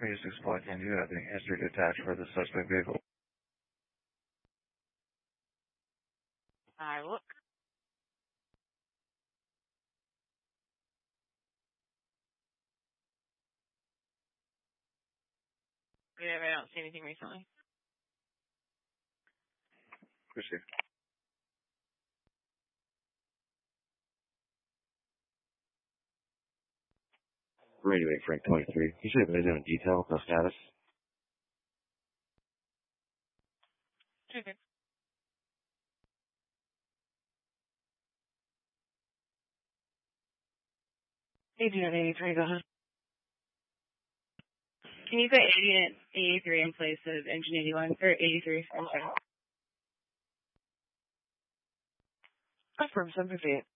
please explain if you have any history attached for the suspect vehicle. I look. Yeah, I don't see anything recently. Proceed. Radio 8 Frank 23. You should have been in detail, no status. Okay. Agent 83, go ahead. Can you put Agent 83 in place of Engine 81, or 83, I'm sorry. Confirm 758.